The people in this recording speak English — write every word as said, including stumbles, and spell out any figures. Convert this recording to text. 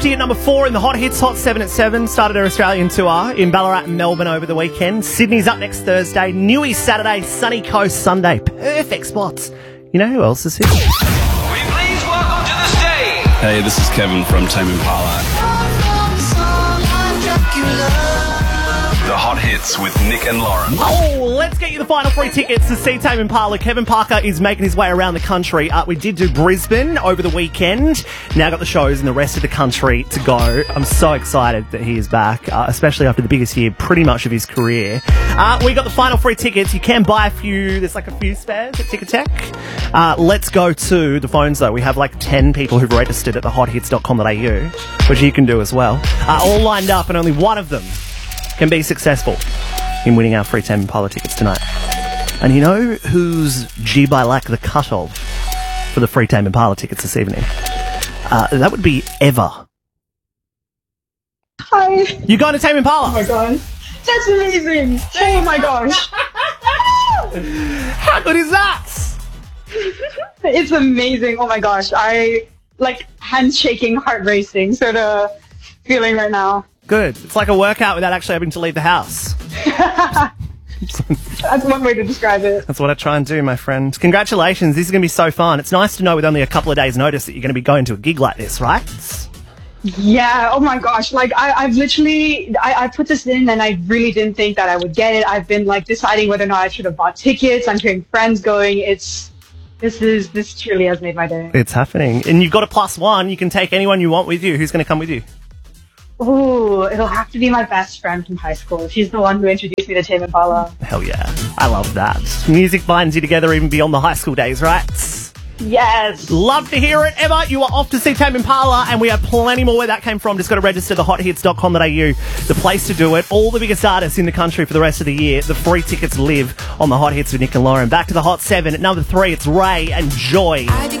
At number four in the Hot Hits Hot seven at seven, started her Australian tour in Ballarat and Melbourne over the weekend. Sydney's up next Thursday, Newey Saturday, Sunny Coast Sunday. Perfect spots. You know who else is here? We please welcome to the stage. Hey, this is Kevin from Tame Impala. The Hot Hits with Nick and Lauren. Oh, let's get you the final three tickets to see Tame Impala. Kevin Parker is making his way around the country. Uh, we did do Brisbane over the weekend. Now got the shows in the rest of the country to go. I'm so excited that he is back, uh, especially after the biggest year pretty much of his career. Uh, we got the final three tickets. You can buy a few. There's like a few spares at Ticketek. Uh, let's go to the phones though. We have like ten people who've registered at the hot hits dot com dot a u, which you can do as well. Uh, all lined up, and only one of them can be successful in winning our free Tame Impala tickets tonight. And you know who's G by lack the cut-off for the free Tame Impala tickets this evening? Uh, that would be Eva. Hi. You going to Tame Impala? Oh my god. That's amazing. Oh my gosh. How good is that? It's amazing. Oh my gosh. I like hands shaking, heart racing sort of feeling right now. Good. It's like a workout without actually having to leave the house. That's one way to describe it. That's what I try and do, my friend. Congratulations. This is going to be so fun. It's nice to know with only a couple of days' notice that you're going to be going to a gig like this, right? Yeah. Oh my gosh. Like I, I've literally, I, I put this in and I really didn't think that I would get it. I've been like deciding whether or not I should have bought tickets. I'm hearing friends going. It's, this is, this truly has made my day. It's happening. And you've got a plus one. You can take anyone you want with you. Who's going to come with you? Ooh, it'll have to be my best friend from high school. She's the one who introduced me to Tame Impala. Hell yeah. I love that. Music binds you together even beyond the high school days, right? Yes. Love to hear it. Emma, you are off to see Tame Impala, and we have plenty more where that came from. Just got to register the hot hits dot com dot a u, the place to do it. All the biggest artists in the country for the rest of the year. The free tickets live on the Hot Hits with Nick and Lauren. Back to the Hot seven. At number three, it's Ray and Joy.